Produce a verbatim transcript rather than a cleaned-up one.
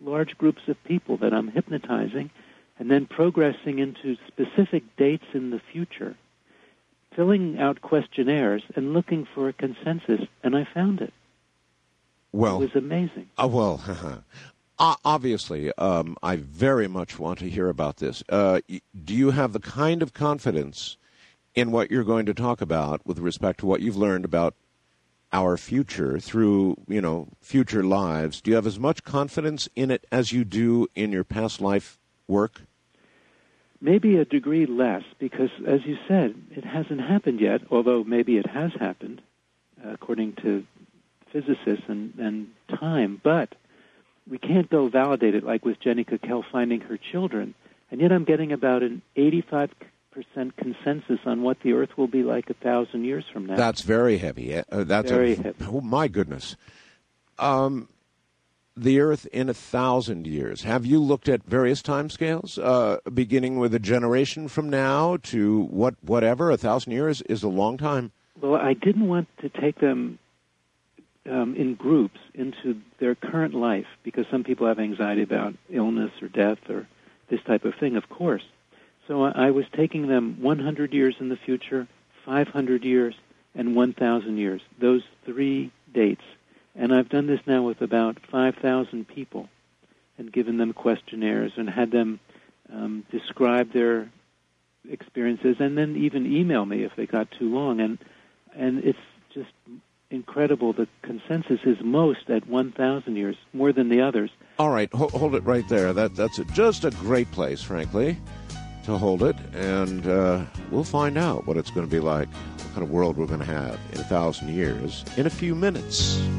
large groups of people that I'm hypnotizing and then progressing into specific dates in the future, filling out questionnaires and looking for a consensus, and I found it. Well, it was amazing. Uh, well, obviously, um, I very much want to hear about this. Uh, do you have the kind of confidence in what you're going to talk about with respect to what you've learned about our future through, you know, future lives? Do you have as much confidence in it as you do in your past life work? Maybe a degree less, because, as you said, it hasn't happened yet, although maybe it has happened, uh, according to physicists and, and time. But we can't go validate it like with Jenny Kukel finding her children. And yet I'm getting about an eighty-five percent consensus on what the Earth will be like a thousand years from now. That's very heavy. Uh, that's very a, heavy. Oh, my goodness. Um, the Earth in a thousand years. Have you looked at various timescales, uh, beginning with a generation from now to what, whatever? A thousand years is a long time. Well, I didn't want to take them um, in groups into their current life, because some people have anxiety about illness or death or this type of thing, of course. So I was taking them one hundred years in the future, five hundred years, and one thousand years, those three dates. And I've done this now with about five thousand people and given them questionnaires and had them um, describe their experiences and then even email me if they got too long. And and it's just incredible. The consensus is most at one thousand years, more than the others. All right, ho- hold it right there. That That's a, just a great place, frankly, to hold it. And uh, we'll find out what it's going to be like, what kind of world we're going to have in a thousand years in a few minutes.